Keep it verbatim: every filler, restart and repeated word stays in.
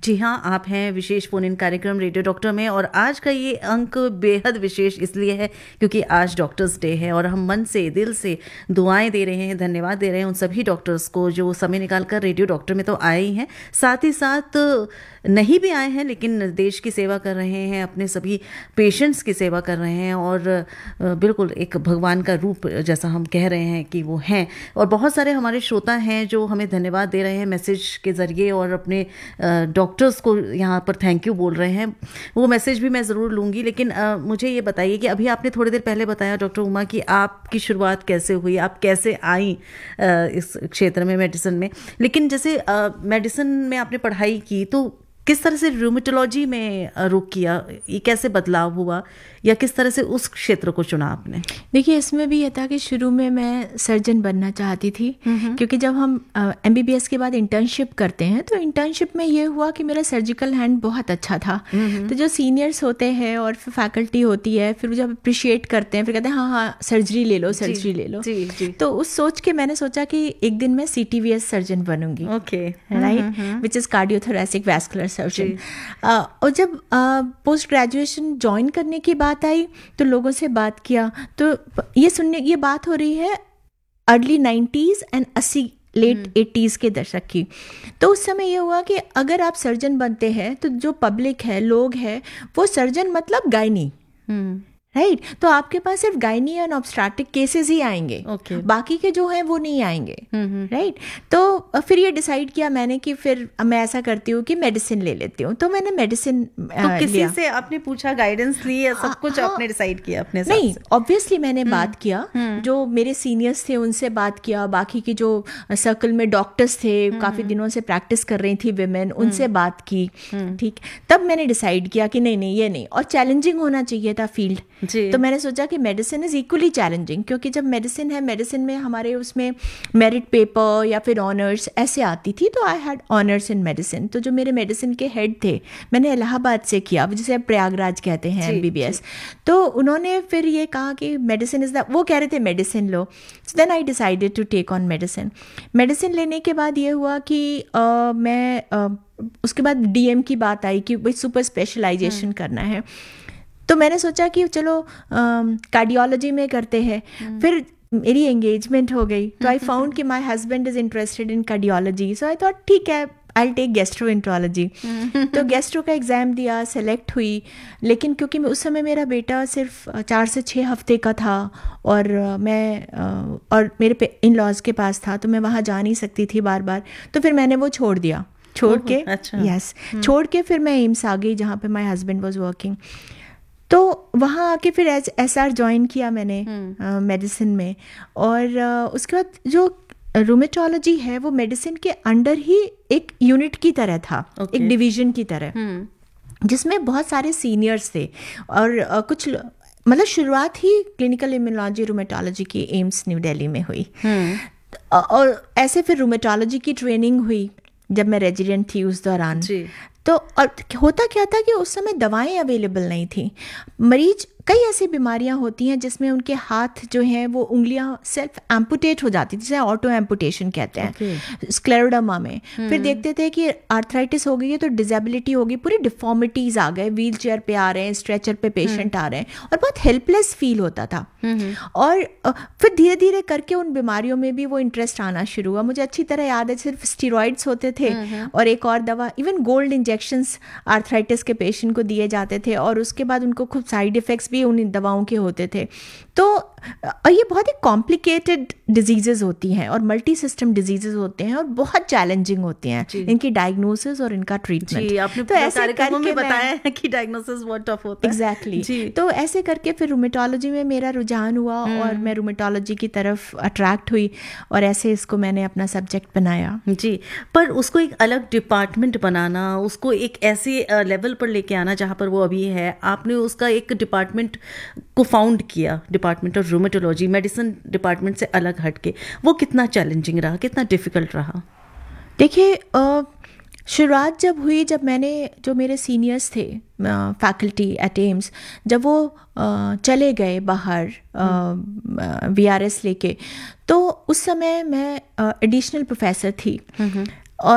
जी हाँ, आप हैं विशेष फोन इन कार्यक्रम रेडियो डॉक्टर में, और आज का ये अंक बेहद विशेष इसलिए है क्योंकि आज डॉक्टर्स डे है और हम मन से दिल से दुआएं दे रहे हैं, धन्यवाद दे रहे हैं उन सभी डॉक्टर्स को जो समय निकाल कर रेडियो डॉक्टर में तो आए ही हैं, साथ ही साथ नहीं भी आए हैं लेकिन देश की सेवा कर रहे हैं, अपने सभी पेशेंट्स की सेवा कर रहे हैं और बिल्कुल एक भगवान का रूप जैसा हम कह रहे हैं कि वो हैं। और बहुत सारे हमारे श्रोता हैं जो हमें धन्यवाद दे रहे हैं मैसेज के ज़रिए और अपने डॉक्टर्स को यहाँ पर थैंक यू बोल रहे हैं। वो मैसेज भी मैं ज़रूर लूँगी, लेकिन आ, मुझे ये बताइए कि अभी आपने थोड़ी देर पहले बताया डॉक्टर उमा कि आपकी शुरुआत कैसे हुई, आप कैसे आई इस क्षेत्र में मेडिसिन में, लेकिन जैसे मेडिसिन में आपने पढ़ाई की तो किस तरह से रूमेटोलॉजी में रुख किया, ये कैसे बदलाव हुआ या किस तरह से उस क्षेत्र को चुना आपने? देखिए, इसमें भी ये था कि शुरू में मैं सर्जन बनना चाहती थी, क्योंकि जब हम एमबीबीएस के बाद इंटर्नशिप करते हैं तो इंटर्नशिप में ये हुआ कि मेरा सर्जिकल हैंड बहुत अच्छा था। तो जो सीनियर्स होते हैं और फिर फैकल्टी होती है, फिर जब अप्रिशिएट करते हैं फिर कहते हैं हाँ हाँ सर्जरी ले लो सर्जरी ले लो। जी, जी। तो उस सोच के मैंने सोचा कि एक दिन मैं CTVS surgeon बनूंगी, okay, right, which is cardiothoracic vascular surgeon. और जब पोस्ट ग्रेजुएशन ज्वाइन करने की बात आई तो लोगों से बात किया तो ये सुनने ये बात हो रही है अर्ली नाइन्टीज़ एंड अस्सी लेट एटीज़ के दशक की। तो उस समय ये हुआ कि अगर आप सर्जन बनते हैं तो जो पब्लिक है, लोग हैं, वो सर्जन मतलब गायनी, राइट right? तो आपके पास सिर्फ गायनी एंड ऑब्स्ट्रैटिक केसेस ही आएंगे, okay. बाकी के जो हैं वो नहीं आएंगे, राइट right? तो फिर ये डिसाइड किया मैंने कि फिर मैं ऐसा करती हूँ कि मेडिसिन ले लेती हूँ। तो मैंने मेडिसिन तो किसी लिया। से आपने पूछा, गाइडेंस ली या सब कुछ आपने डिसाइड किया अपने साथ? नहीं, ऑब्वियसली मैंने बात किया, जो मेरे सीनियर्स थे उनसे बात किया, बाकी के जो सर्कल में डॉक्टर्स थे काफ़ी दिनों से प्रैक्टिस कर रही थी विमेन, उनसे बात की, ठीक। तब मैंने डिसाइड किया कि नहीं नहीं ये नहीं, और चैलेंजिंग होना चाहिए था फील्ड। तो मैंने सोचा कि मेडिसिन इज़ इक्वली चैलेंजिंग, क्योंकि जब मेडिसिन है, मेडिसिन में हमारे उसमें मेरिट पेपर या फिर ऑनर्स ऐसे आती थी, तो I had honours in medicine. तो जो मेरे मेडिसिन के हेड थे, मैंने इलाहाबाद से किया, जिसे प्रयागराज कहते हैं एमबीबीएस। तो उन्होंने फिर ये कहा कि मेडिसिन इज़ द, वो कह रहे थे medicine low. So then I decided to take on medicine. Medicine लेने के बाद ये हुआ कि uh, मैं uh, उसके बाद डीएम की बात आई कि भाई सुपर स्पेशलाइजेशन करना है। तो मैंने सोचा कि चलो कार्डियोलॉजी में करते हैं। फिर मेरी एंगेजमेंट हो गई, तो आई फाउंड कि my husband is interested in cardiology, so I thought ठीक है आई टेक गैस्ट्रोएंटरोलॉजी। तो गैस्ट्रो का एग्ज़ाम दिया, सेलेक्ट हुई, लेकिन क्योंकि उस समय मेरा बेटा सिर्फ चार से छः हफ्ते का था और मैं और मेरे इन लॉज के पास था, तो मैं वहाँ जा नहीं सकती थी बार बार, तो फिर मैंने वो छोड़ दिया। छोड़ के अच्छा। यस छोड़ के फिर मैं एम्स आ गई जहाँ पे माय हस्बैंड वाज वर्किंग। तो वहाँ आके फिर एच एस आर ज्वाइन किया मैंने मेडिसिन uh, में, और uh, उसके बाद जो रूमेटोलॉजी है वो मेडिसिन के अंडर ही एक यूनिट की तरह था, okay. एक डिवीजन की तरह, जिसमें बहुत सारे सीनियर्स थे और uh, कुछ मतलब शुरुआत ही क्लिनिकल इम्यूनोलॉजी रूमेटोलॉजी की एम्स न्यू दिल्ली में हुई। और ऐसे फिर रूमेटोलॉजी की ट्रेनिंग हुई जब मैं रेजिडेंट थी उस दौरान। तो और होता क्या था कि उस समय दवाएं अवेलेबल नहीं थी। मरीज, कई ऐसी बीमारियां होती हैं जिसमें उनके हाथ जो हैं वो उंगलियां सेल्फ एम्पुटेट हो जाती थी, जिसे ऑटो एम्पुटेशन कहते हैं, okay. स्क्लेरोडर्मा में। hmm. फिर देखते थे कि आर्थराइटिस हो गई है तो डिसेबिलिटी हो गई, पूरी डिफॉर्मिटीज आ गए, व्हील चेयर पे आ रहे हैं, स्ट्रेचर पे पेशेंट hmm. आ रहे हैं, और बहुत हेल्पलेस फील होता था। hmm. और फिर धीरे धीरे करके उन बीमारियों में भी वो इंटरेस्ट आना शुरू हुआ। मुझे अच्छी तरह याद है सिर्फ स्टीरॉइड्स होते थे hmm. और एक और दवा, इवन गोल्ड इंजेक्शंस आर्थराइटिस के पेशेंट को दिए जाते थे, और उसके बाद उनको खूब साइड इफेक्ट्स भी उन दवाओं के होते थे। तो ये बहुत ही कॉम्प्लिकेटेड डिजीजेज होती हैं और मल्टी सिस्टम डिजीजेज होते हैं और बहुत चैलेंजिंग होते हैं इनकी डायग्नोसिस और इनका ट्रीटमेंट। आपने तो ऐसे करके में बताया है कि डायग्नोसिस बहुत टफ होता है। एग्जैक्टली। तो ऐसे करके फिर रूमेटोलॉजी में मेरा रुझान हुआ और मैं रूमेटोलॉजी की तरफ अट्रैक्ट हुई और ऐसे इसको मैंने अपना सब्जेक्ट बनाया। जी, पर उसको एक अलग डिपार्टमेंट बनाना, उसको एक ऐसे लेवल पर लेके आना जहाँ पर वो अभी है, आपने उसका एक डिपार्टमेंट को फाउंड किया, department of rheumatology, medicine department से अलग हटके, वो कितना चैलेंजिंग रहा, कितना डिफिकल्ट रहा? देखिए, शुरुआत जब हुई, जब मैंने, जो मेरे सीनियर्स थे फैकल्टी एट एम्स, जब वो uh, चले गए बाहर वी आर एस लेके, तो उस समय मैं एडिशनल uh, प्रोफेसर थी।